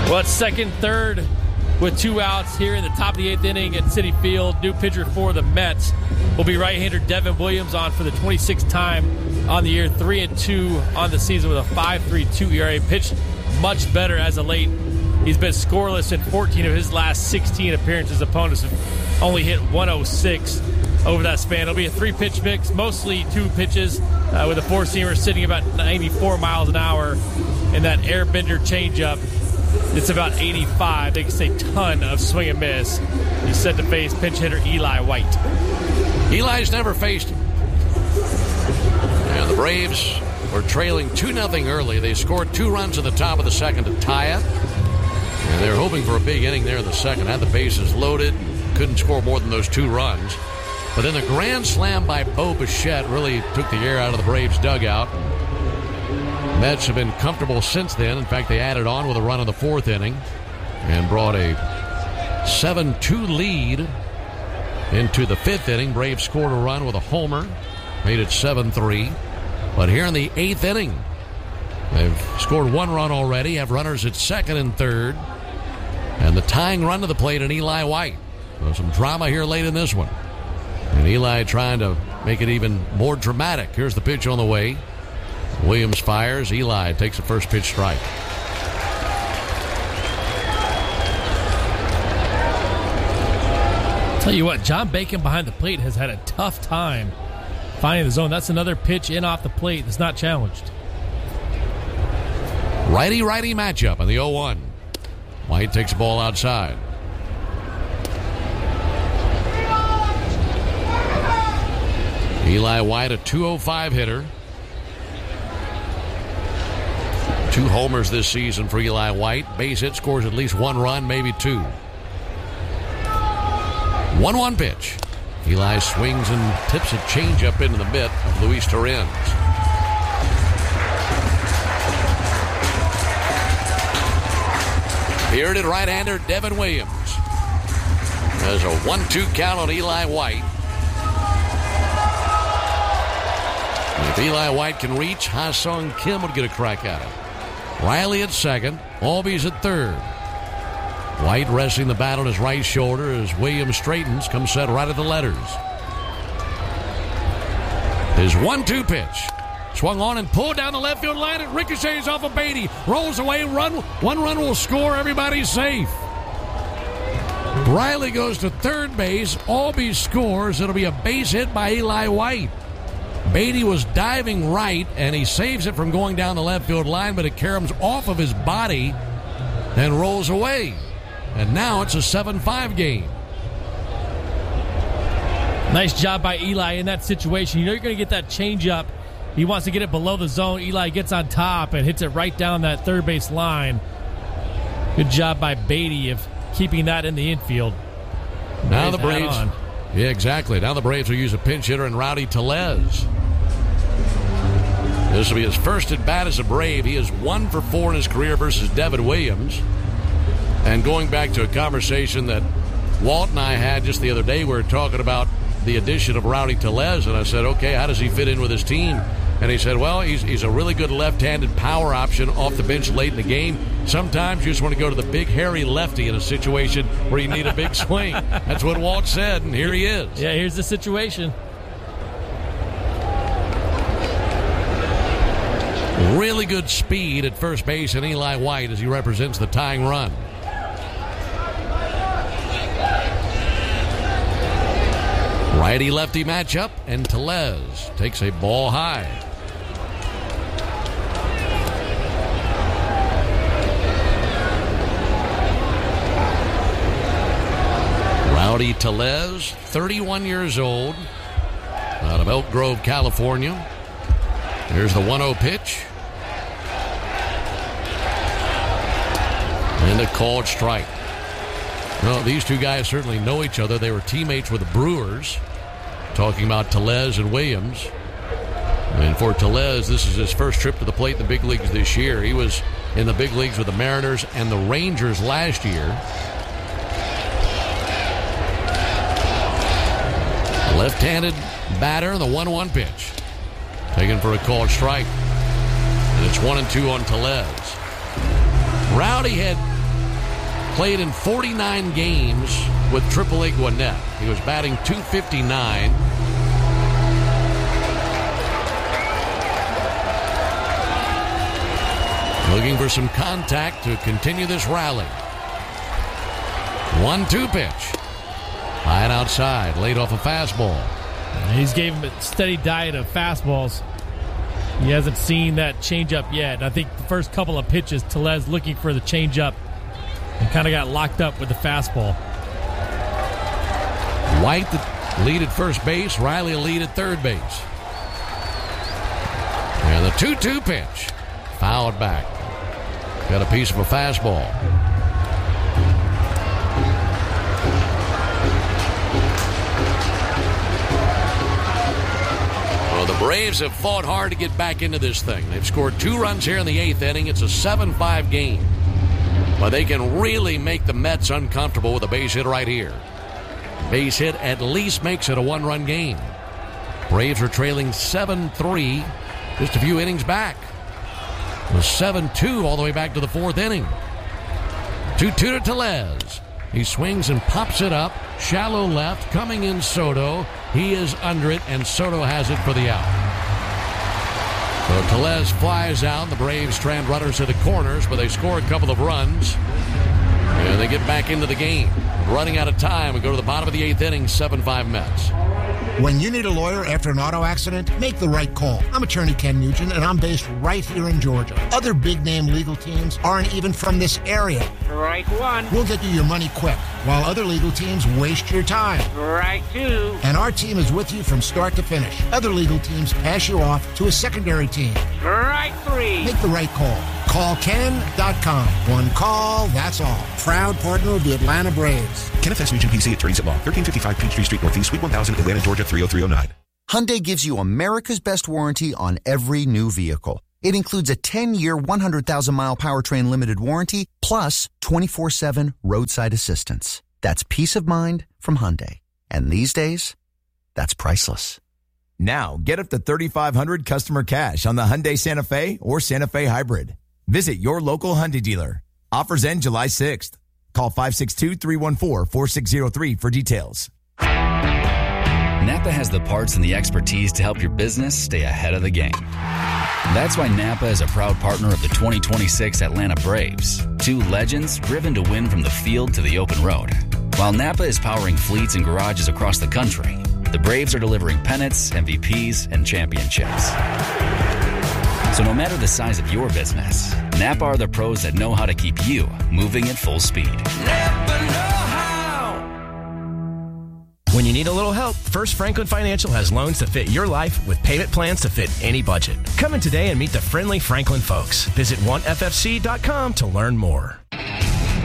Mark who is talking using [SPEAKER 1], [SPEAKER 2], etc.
[SPEAKER 1] Well, it's second, third with 2 outs here in the top of the 8th inning at Citi Field. New pitcher for the Mets will be right-hander Devin Williams on for the 26th time on the year, 3-2 on the season with a 5.32 ERA. Pitched much better as of late. He's been scoreless in 14 of his last 16 appearances. Opponents have only hit 106 over that span. It'll be a 3-pitch mix, mostly 2 pitches, with a 4-seamer sitting about 94 miles an hour, and that airbender changeup. It's about 85. They can say ton of swing and miss. He's set to face pinch hitter Eli White.
[SPEAKER 2] Eli's never faced him. And the Braves were trailing 2-0 early. They scored 2 runs at the top of the second to tie it. And they were hoping for a big inning there in the second. Had the bases loaded. Couldn't score more than those 2 runs. But then the grand slam by Bo Bichette really took the air out of the Braves' dugout. Mets have been comfortable since then. In fact, they added on with a run in the 4th inning and brought a 7-2 lead into the 5th inning. Braves scored a run with a homer, made it 7-3. But here in the 8th inning, they've scored 1 run already, have runners at second and third, and the tying run to the plate in Eli White. So some drama here late in this one. And Eli trying to make it even more dramatic. Here's the pitch on the way. Williams fires. Eli takes the first pitch strike.
[SPEAKER 1] Tell you what, John Bacon behind the plate has had a tough time finding the zone. That's another pitch in off the plate that's not challenged.
[SPEAKER 2] Righty-righty matchup on the 0-1. White takes the ball outside. Eli White, a .205 hitter. 2 homers this season for Eli White. Base hit, scores at least 1 run, maybe 2. 1-1 pitch. Eli swings and tips a changeup into the mitt of Luis Torrens. Bearded right-hander Devin Williams. There's a 1-2 count on Eli White. If Eli White can reach, Ha-Sung Kim would get a crack at it. Riley at second. Albies at third. White resting the bat on his right shoulder as Williams straightens, comes set right at the letters. His 1-2 pitch. Swung on and pulled down the left field line. It ricochets off of Beatty. Rolls away. One run will score. Everybody's safe. Riley goes to third base. Albies scores. It'll be a base hit by Eli White. Beatty was diving right, and he saves it from going down the left field line, but it caroms off of his body and rolls away. And now it's a 7-5 game.
[SPEAKER 1] Nice job by Eli in that situation. You know you're going to get that changeup. He wants to get it below the zone. Eli gets on top and hits it right down that third base line. Good job by Beatty of keeping that in the infield.
[SPEAKER 2] Now the Braves. Yeah, exactly. Now the Braves will use a pinch hitter in Rowdy Tellez. This will be his first at bat as a Brave. He is 1 for 4 in his career versus Devin Williams. And going back to a conversation that Walt and I had just the other day, we were talking about the addition of Rowdy Tellez, and I said, okay, how does he fit in with his team? And he said, well, he's a really good left-handed power option off the bench late in the game. Sometimes you just want to go to the big, hairy lefty in a situation where you need a big swing. That's what Walt said, and here he is.
[SPEAKER 1] Yeah, here's the situation.
[SPEAKER 2] Really good speed at first base, and Eli White as he represents the tying run. Righty-lefty matchup, and Tellez takes a ball high. Rowdy Tellez, 31 years old, out of Elk Grove, California. Here's the 1-0 pitch. And a called strike. Well, these two guys certainly know each other. They were teammates with the Brewers. Talking about Tellez and Williams. And for Tellez, this is his first trip to the plate in the big leagues this year. He was in the big leagues with the Mariners and the Rangers last year. Left-handed batter in the 1-1 pitch. Taken for a called strike. And it's 1-2 on Tellez. Rowdy had Played in 49 games with AAA Gwinnett. He was batting .259. Looking for some contact to continue this rally. 1-2 pitch. High and outside, laid off a fastball.
[SPEAKER 1] He's gave him a steady diet of fastballs. He hasn't seen that changeup yet. I think the first couple of pitches, Tellez looking for the changeup and kind of got locked up with the fastball.
[SPEAKER 2] White the lead at first base, Riley lead at third base. And the 2-2 pitch. Fouled back. Got a piece of a fastball. Well, the Braves have fought hard to get back into this thing. They've scored 2 runs here in the 8th inning. It's a 7-5 game. But they can really make the Mets uncomfortable with a base hit right here. Base hit at least makes it a 1-run game. Braves are trailing 7-3 just a few innings back. It was 7-2 all the way back to the 4th inning. 2-2 to Tellez. He swings and pops it up. Shallow left. Coming in Soto. He is under it, and Soto has it for the out. So Tellez flies out. The Braves strand runners to the corners, but they score a couple of runs. And they get back into the game. Running out of time. We go to the bottom of the 8th inning, 7-5 Mets.
[SPEAKER 3] When you need a lawyer after an auto accident, make the right call. I'm attorney Ken Nugent, and I'm based right here in Georgia. Other big-name legal teams aren't even from this area.
[SPEAKER 4] Right one.
[SPEAKER 3] We'll get you your money quick, while other legal teams waste your time.
[SPEAKER 4] Right two.
[SPEAKER 3] And our team is with you from start to finish. Other legal teams pass you off to a secondary team.
[SPEAKER 4] Right three.
[SPEAKER 3] Make the right call. Call Ken.com. One call, that's all. Proud partner of the Atlanta Braves.
[SPEAKER 5] Kenneth S. Nugent, PC, attorneys at law. 1355 Peachtree Street Northeast, Suite 1000, Atlanta, Georgia, 30309.
[SPEAKER 6] Hyundai gives you America's best warranty on every new vehicle. It includes a 10-year, 100,000-mile powertrain limited warranty, plus 24/7 roadside assistance. That's peace of mind from Hyundai. And these days, that's priceless.
[SPEAKER 7] Now, get up to $3,500 customer cash on the Hyundai Santa Fe or Santa Fe Hybrid. Visit your local Hyundai dealer. Offers end July 6th. Call 562-314-4603 for details.
[SPEAKER 8] Napa has the parts and the expertise to help your business stay ahead of the game. That's why Napa is a proud partner of the 2026 Atlanta Braves, 2 legends driven to win from the field to the open road. While Napa is powering fleets and garages across the country, the Braves are delivering pennants, MVPs, and championships. So no matter the size of your business, Napa are the pros that know how to keep you moving at full speed.
[SPEAKER 9] Napa know-how. When you need a little help, First Franklin Financial has loans to fit your life with payment plans to fit any budget. Come in today and meet the friendly Franklin folks. Visit onefc.com to learn more.